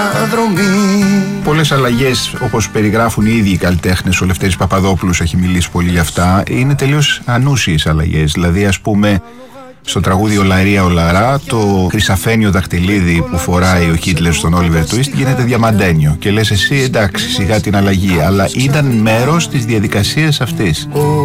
Πολλές αλλαγές, όπως περιγράφουν οι ίδιοι οι καλλιτέχνες, ο Λευτέρης Παπαδόπουλος έχει μιλήσει πολύ για αυτά, είναι τελείως ανούσιες αλλαγές. Δηλαδή, ας πούμε, στο τραγούδι «Ο Λαρία, ο Λαρά», το χρυσαφένιο δακτυλίδι που φοράει ο Χίτλερ στον Όλιβερ Τουίστ γίνεται διαμαντένιο. Και λες εσύ, εντάξει, σιγά την αλλαγή, αλλά ήταν μέρος της διαδικασίας αυτής.